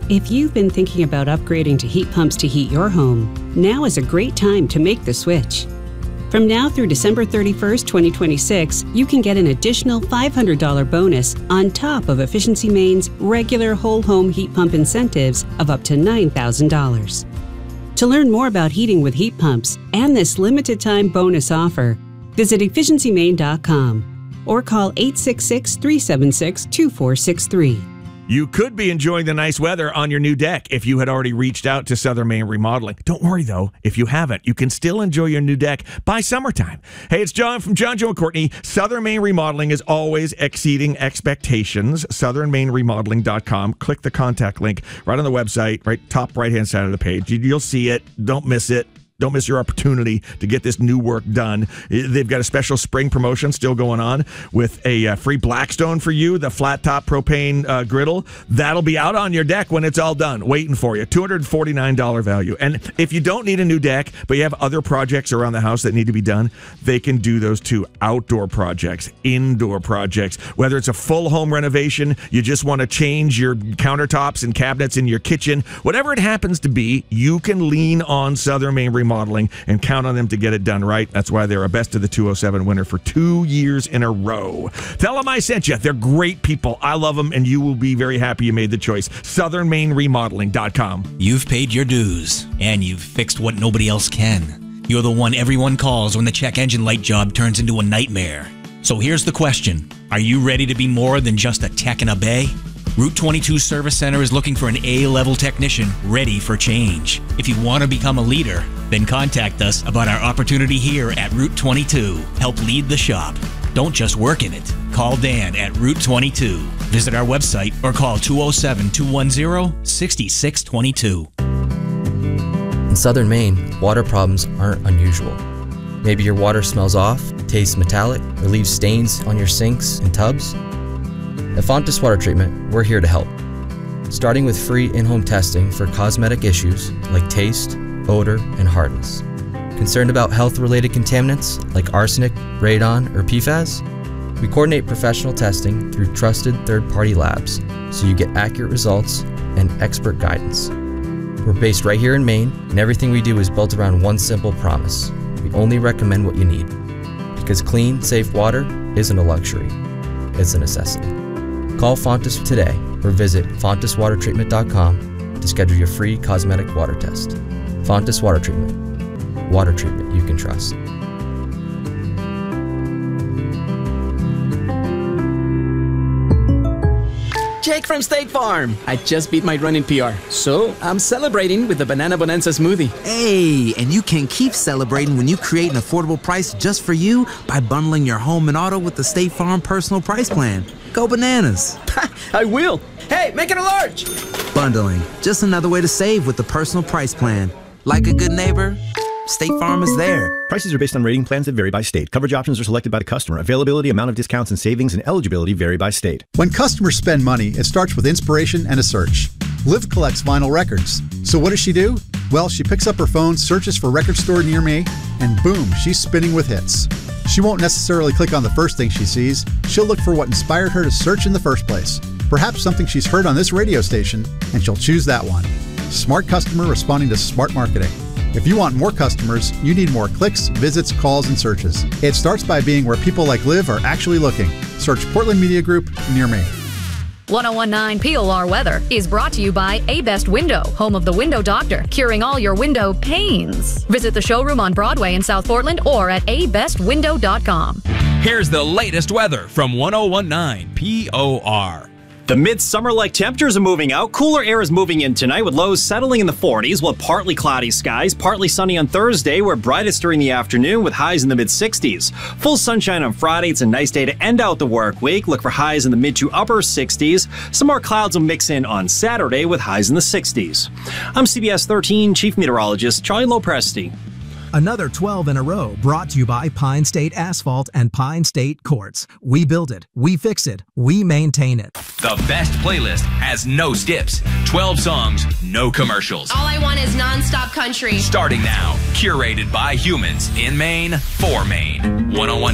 If you've been thinking about upgrading to heat pumps to heat your home, now is a great time to make the switch. From now through December 31st, 2026, you can get an additional $500 bonus on top of Efficiency Maine's regular whole home heat pump incentives of up to $9,000. To learn more about heating with heat pumps and this limited time bonus offer, visit efficiencymaine.com or call 866-376-2463. You could be enjoying the nice weather on your new deck if you had already reached out to Southern Maine Remodeling. Don't worry, though. If you haven't, you can still enjoy your new deck by summertime. Hey, it's John from John, Joe, and Courtney. Southern Maine Remodeling is always exceeding expectations. SouthernMaineRemodeling.com. Click the contact link right on the website, right top right-hand side of the page. You'll see it. Don't miss it. Don't miss your opportunity to get this new work done. They've got a special spring promotion still going on with a free Blackstone for you, the flat top propane griddle. That'll be out on your deck when it's all done, waiting for you. $249 value. And if you don't need a new deck, but you have other projects around the house that need to be done, they can do those too. Outdoor projects, indoor projects, whether it's a full home renovation, you just want to change your countertops and cabinets in your kitchen, whatever it happens to be, you can lean on Southern Maine Remodeling and count on them to get it done right. That's why they're a Best of the 207 winner for 2 years in a row. Tell them I sent you. They're great people. I love them, and you will be very happy you made the choice. SouthernMaineRemodeling.com. You've paid your dues, and you've fixed what nobody else can. You're the one everyone calls when the check engine light job turns into a nightmare. So here's the question. Are you ready to be more than just a tech in a bay? Route 22 Service Center is looking for an A-level technician ready for change. If you want to become a leader, then contact us about our opportunity here at Route 22. Help lead the shop. Don't just work in it. Call Dan at Route 22. Visit our website or call 207-210-6622. In Southern Maine, water problems aren't unusual. Maybe your water smells off, tastes metallic, or leaves stains on your sinks and tubs. At Fontis Water Treatment, we're here to help. Starting with free in-home testing for cosmetic issues like taste, odor, and hardness. Concerned about health-related contaminants like arsenic, radon, or PFAS? We coordinate professional testing through trusted third-party labs so you get accurate results and expert guidance. We're based right here in Maine, and everything we do is built around one simple promise. We only recommend what you need. Because clean, safe water isn't a luxury, it's a necessity. Call Fontis today or visit FontisWaterTreatment.com to schedule your free cosmetic water test. Fontis Water Treatment. Water treatment you can trust. Jake from State Farm. I just beat my running PR, so I'm celebrating with the Banana Bonanza smoothie. Hey, and you can keep celebrating when you create an affordable price just for you by bundling your home and auto with the State Farm Personal Price Plan. Go bananas. I will. Hey, make it a large. Bundling, just another way to save with the Personal Price Plan. Like a good neighbor, State Farm is there. Prices are based on rating plans that vary by state. Coverage options are selected by the customer. Availability, amount of discounts and savings, and eligibility vary by state. When customers spend money, it starts with inspiration and a search. Liv collects vinyl records. So what does she do? Well, she picks up her phone, searches for record store near me, and boom, she's spinning with hits. She won't necessarily click on the first thing she sees. She'll look for what inspired her to search in the first place. Perhaps something she's heard on this radio station, and she'll choose that one. Smart customer responding to smart marketing. If you want more customers, you need more clicks, visits, calls, and searches. It starts by being where people like Liv are actually looking. Search Portland Media Group near me. 1019 POR Weather is brought to you by A Best Window, home of the Window Doctor, curing all your window pains. Visit the showroom on Broadway in South Portland or at abestwindow.com. Here's the latest weather from 1019 POR. The midsummer-like temperatures are moving out. Cooler air is moving in tonight with lows settling in the 40s. We'll have partly cloudy skies, partly sunny on Thursday. We're brightest during the afternoon with highs in the mid-60s. Full sunshine on Friday. It's a nice day to end out the work week. Look for highs in the mid to upper 60s. Some more clouds will mix in on Saturday with highs in the 60s. I'm CBS 13 Chief Meteorologist Charlie Lopresti. Another 12 in a row brought to you by Pine State Asphalt and Pine State Quartz. We build it, we fix it, we maintain it. The best playlist has no skips. 12 songs, no commercials. All I want is non-stop country. Starting now, curated by humans in Maine for Maine. 101